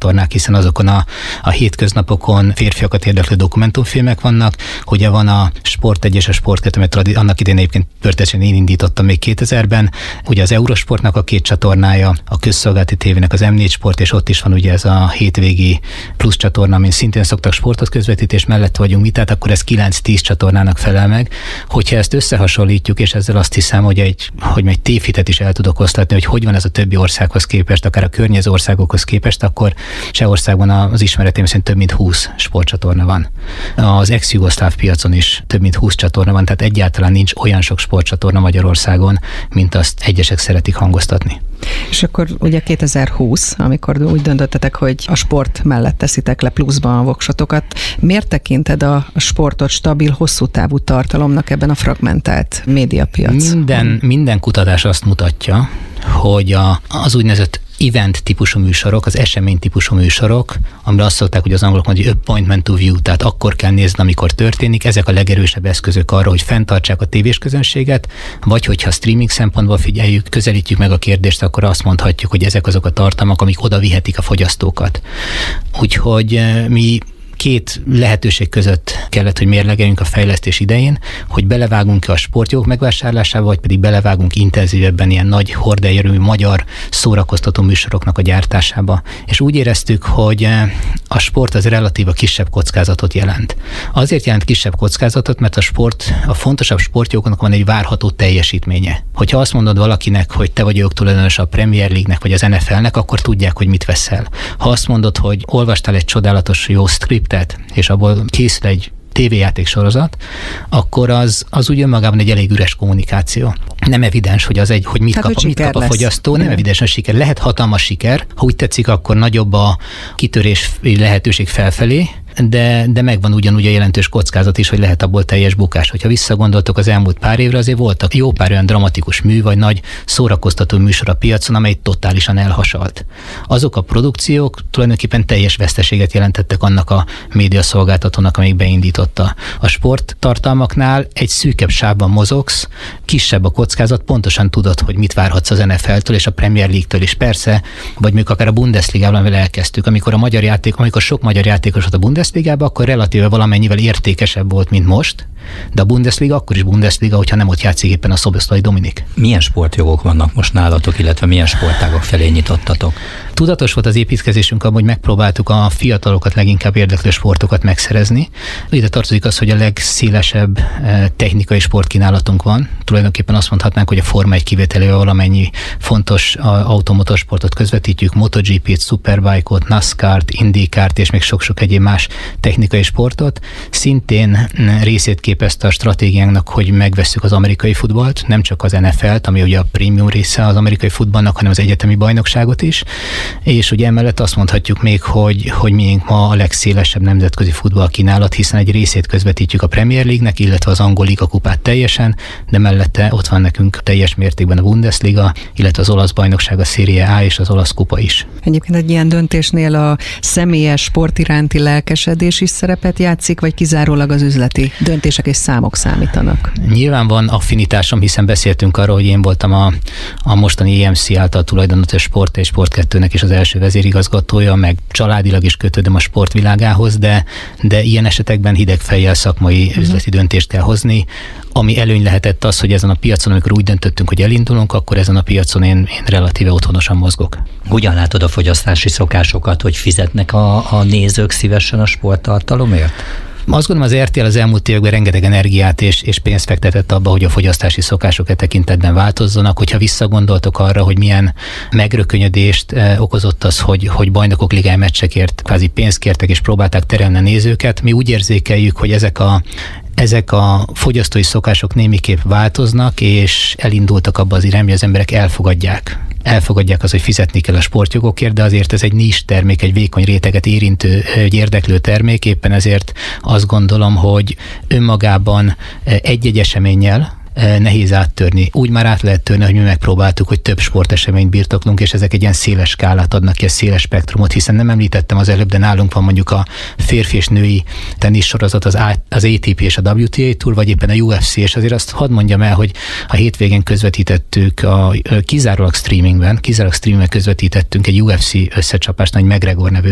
csatornák, hiszen azokon a hétköznapokon férfiakat érdeklő dokumentumfilmek vannak. Ugye van a Sport 1 és a Sport 2, mert annak idején egyébként pörtesen én indítottam még 2000-ben. Ugye az Eurosportnak a 2 csatornája, a közszolgálati tévének az M4 Sport, és ott is van ugye ez a hétvégi plusz csatorna, amin szintén szoktak sportot közvetítés mellett vagyunk mi, tehát akkor ez 9-10 csatornának felel meg. Hogyha ezt összehasonlítjuk, és ezzel azt hiszem, hogy egy tévhitet is el tudok oszlatni, hogy van ez a többi országhoz képest, akár a környező országokhoz képest, akkor Csehországban az ismeretém szerint több mint 20 sportcsatorna van. Az ex-jugoszláv piacon is több mint 20 csatorna van, tehát egyáltalán nincs olyan sok sportcsatorna Magyarországon, mint azt egyesek szeretik hangoztatni. És akkor ugye 2020, amikor úgy döntöttetek, hogy a sport mellett teszitek le pluszban a voksotokat, miért tekinted a sportot stabil, hosszú távú tartalomnak ebben a fragmentált médiapiacon? Minden kutatás azt mutatja, hogy az úgynevezett event típusú műsorok, az esemény típusú műsorok, amire azt szokták, hogy az angolok mondják, hogy appointment to view, tehát akkor kell nézni, amikor történik, ezek a legerősebb eszközök arra, hogy fenntartsák a tévés közönséget, vagy hogyha streaming szempontból figyeljük, közelítjük meg a kérdést, akkor azt mondhatjuk, hogy ezek azok a tartalmak, amik oda vihetik a fogyasztókat. Úgyhogy mi 2 lehetőség között kellett, hogy mérlegeljünk a fejlesztés idején, hogy belevágunk-e a sportjogok megvásárlásába, vagy pedig belevágunk intenzívebben ilyen nagy horderejű magyar szórakoztató műsoroknak a gyártásába. És úgy éreztük, hogy a sport az relatív a kisebb kockázatot jelent. Azért jelent kisebb kockázatot, mert a fontosabb sportjogoknak van egy várható teljesítménye. Hogyha azt mondod valakinek, hogy te vagy jogtulajdonos a Premier League-nek vagy az NFL-nek, akkor tudják, hogy mit veszel. Ha azt mondod, hogy olvastál egy csodálatos jó scriptet, és abból készül egy tévéjáték sorozat, akkor az úgy önmagában egy elég üres kommunikáció. Nem evidens, hogy mit kap a fogyasztó, nem evidens a siker. Lehet hatalmas siker, ha úgy tetszik, akkor nagyobb a kitörés lehetőség felfelé, de megvan ugyanúgy a jelentős kockázat is, hogy lehet abból teljes bukás. Hogyha visszagondoltok az elmúlt pár évre, azért voltak jó pár olyan dramatikus mű, vagy nagy szórakoztató műsor a piacon, amely totálisan elhasalt. Azok a produkciók tulajdonképpen teljes veszteséget jelentettek annak a médiaszolgáltatónak, amelyik beindította. A sporttartalmaknál egy szűkebb sávban mozogsz, kisebb a kockázat, pontosan tudod, hogy mit várhatsz az NFL-től és a Premier League-től is. Persze, vagy mondjuk akár a Bundesligában, amivel elkezdtük, amikor sok magyar játékos volt a Bundesligában, akkor relatíve valamennyivel értékesebb volt, mint most, de a Bundesliga akkor is Bundesliga, hogyha nem ott játszik éppen a Szoboszlai Dominik. Milyen sportjogok vannak most nálatok, illetve milyen sportágok felé nyitottatok? Tudatos volt az építkezésünk abban, hogy megpróbáltuk a fiatalokat leginkább érdeklő sportokat megszerezni. Ide tartozik az, hogy a legszélesebb technikai sportkínálatunk van. Tulajdonképpen azt mondhatnánk, hogy a Forma 1 kivételével valamennyi fontos automotorsportot közvetítjük, MotoGP-t, Superbike-ot, NASCAR-t, IndyCar-t és még sok-sok egyéb más technikai sportot. Szintén részét képezte a stratégiánknak, hogy megvesszük az amerikai futballt, nem csak az NFL-t, ami ugye a prémium része az amerikai futballnak, hanem az egyetemi bajnokságot is. És ugye emellett azt mondhatjuk még, hogy miénk ma a legszélesebb nemzetközi futballkínálat, hiszen egy részét közvetítjük a Premier League-nek, illetve az angol liga kupát teljesen, de mellette ott van nekünk teljes mértékben a Bundesliga, illetve az olasz bajnokság, a Serie A és az olasz kupa is. Egyébként egy ilyen döntésnél a személyes sport iránti lelkesedés is szerepet játszik, vagy kizárólag az üzleti döntések és számok számítanak? Nyilván van affinitásom, hiszen beszéltünk arról, hogy én voltam a mostani EMC által tulajdonos Sport és Sport 2-nek is az első vezérigazgatója, meg családilag is kötődöm a sportvilágához, de ilyen esetekben hideg fejjel szakmai üzleti döntést kell hozni. Ami előny lehetett az, hogy ezen a piacon, amikor úgy döntöttünk, hogy elindulunk, akkor ezen a piacon én relatíve otthonosan mozgok. Hogyan látod a fogyasztási szokásokat, hogy fizetnek a nézők szívesen a sporttartalomért? Azt gondolom, az RTL az elmúlt években rengeteg energiát és pénzt fektetett abba, hogy a fogyasztási szokások e tekintetben változzanak. Hogyha visszagondoltok arra, hogy milyen megrökönyödést okozott az, hogy bajnokok ligája meccsekért kvázi pénzt kértek és próbálták terelni a nézőket, mi úgy érzékeljük, hogy ezek a fogyasztói szokások némiképp változnak, és elindultak abba az irányba, hogy az emberek elfogadják az, hogy fizetni kell a sportjogokért, de azért ez egy nis termék, egy vékony réteget érintő, egy érdeklő termék, éppen ezért azt gondolom, hogy önmagában egy-egy eseménnyel nehéz áttörni. Úgy már át lehet törni, hogy mi megpróbáltuk, hogy több sporteseményt birtoklunk, és ezek egy ilyen széles skálát adnak ki, egy széles spektrumot, hiszen nem említettem az előbb, de nálunk van mondjuk a férfi és női teniszsorozat, az ATP és a WTA Tour, vagy éppen a UFC, és azért azt hadd mondjam el, hogy a hétvégén közvetítettük kizárólag streamingben közvetítettünk egy UFC összecsapást, egy McGregor nevű